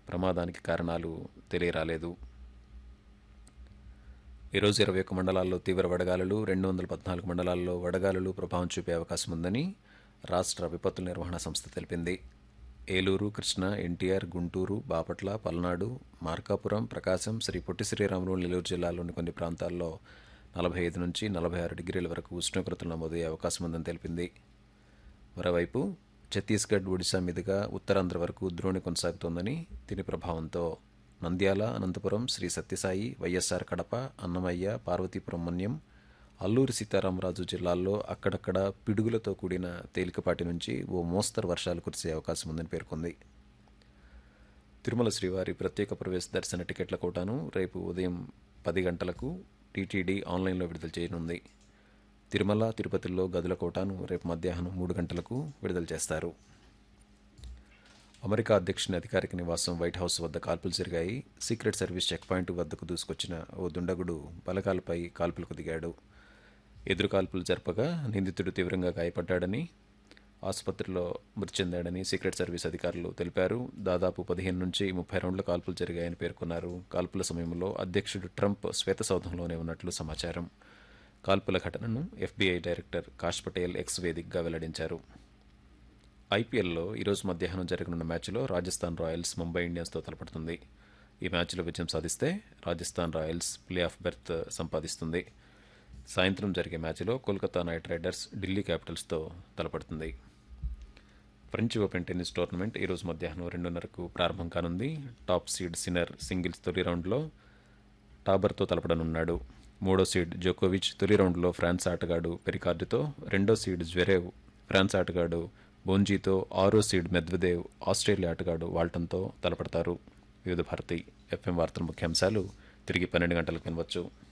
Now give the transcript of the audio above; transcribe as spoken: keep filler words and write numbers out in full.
ప్రమాదానికి కారణాలు తెలియరాలేదు. ఈరోజు ఇరవై ఒక్క మండలాల్లో తీవ్ర వడగాలులు, రెండు వందల పద్నాలుగు మండలాల్లో వడగాలులు ప్రభావం చూపే అవకాశం ఉందని రాష్ట్ర విపత్తుల నిర్వహణ సంస్థ తెలిపింది. ఏలూరు, కృష్ణా, ఎన్టీఆర్, గుంటూరు, బాపట్ల, పల్నాడు, మార్కాపురం, ప్రకాశం, శ్రీ పొట్టి శ్రీరాములు, నెల్లూరు జిల్లాల్లోని కొన్ని ప్రాంతాల్లో నలభై ఐదు నుంచి నలభై ఆరు డిగ్రీల వరకు ఉష్ణోగ్రతలు నమోదయ్యే అవకాశం ఉందని తెలిపింది. మరోవైపు ఛత్తీస్గఢ్, ఒడిశా మీదుగా ఉత్తరాంధ్ర వరకు ద్రోణి కొనసాగుతోందని, దీని ప్రభావంతో నంద్యాల, అనంతపురం, శ్రీ సత్యసాయి, వైఎస్ఆర్ కడప, అన్నమయ్య, పార్వతీపురం మన్యం, అల్లూరి సీతారామరాజు జిల్లాల్లో అక్కడక్కడ పిడుగులతో కూడిన తేలికపాటి నుంచి ఓ మోస్తరు వర్షాలు కురిసే అవకాశం ఉందని పేర్కొంది. తిరుమల శ్రీవారి ప్రత్యేక ప్రవేశ దర్శన టికెట్ల కోటాను రేపు ఉదయం పది గంటలకు టీటీడీ ఆన్లైన్లో విడుదల చేయనుంది. తిరుమల, తిరుపతిలో గదుల కోటాను రేపు మధ్యాహ్నం మూడు గంటలకు విడుదల చేస్తారు. అమెరికా అధ్యక్షుని అధికారిక నివాసం వైట్ హౌస్ వద్ద కాల్పులు జరిగాయి. సీక్రెట్ సర్వీస్ చెక్ పాయింట్ వద్దకు దూసుకొచ్చిన ఓ దుండగుడు బలగాలపై కాల్పులకు దిగాడు. ఎదురు కాల్పులు జరపగా నిందితుడు తీవ్రంగా గాయపడ్డాడని, ఆసుపత్రిలో మృతి చెందాడని సీక్రెట్ సర్వీస్ అధికారులు తెలిపారు. దాదాపు పదిహేను నుంచి ముప్పై రౌండ్ల కాల్పులు జరిగాయని పేర్కొన్నారు. కాల్పుల సమయంలో అధ్యక్షుడు ట్రంప్ శ్వేతసౌధంలోనే ఉన్నట్లు సమాచారం. కాల్పుల ఘటనను FBI director cache Patel X వేదికగా వెల్లడించారు. ఐపీఎల్లో ఈరోజు మధ్యాహ్నం జరగనున్న మ్యాచ్లో రాజస్థాన్ రాయల్స్ ముంబై ఇండియన్స్తో తలపడుతుంది. ఈ మ్యాచ్లో విజయం సాధిస్తే Rajasthan Royals play of berth సంపాదిస్తుంది. సాయంత్రం జరిగే మ్యాచ్లో కోల్కతా నైట్ రైడర్స్ ఢిల్లీ క్యాపిటల్స్తో తలపడుతుంది. ఫ్రెంచ్ ఓపెన్ టెన్నిస్ టోర్నమెంట్ ఈరోజు మధ్యాహ్నం రెండున్నరకు ప్రారంభం కానుంది. టాప్ సీడ్ సిన్నర్ సింగిల్స్ తొలి రౌండ్లో టాబర్తో తలపడనున్నాడు. మూడో సీడ్ జోకోవిచ్ తొలి రౌండ్లో ఫ్రాన్స్ ఆటగాడు పెరికార్డుతో, రెండో సీడ్ జ్వెరేవ్ ఫ్రాన్స్ ఆటగాడు బోంజీతో, ఆరో సీడ్ మెద్వదేవ్ ఆస్ట్రేలియా ఆటగాడు వాల్టన్తో తలపడతారు. వివిధ భారతి ఎఫ్ఎం వార్తల ముఖ్యాంశాలు తిరిగి పన్నెండు గంటలకు వినవచ్చు.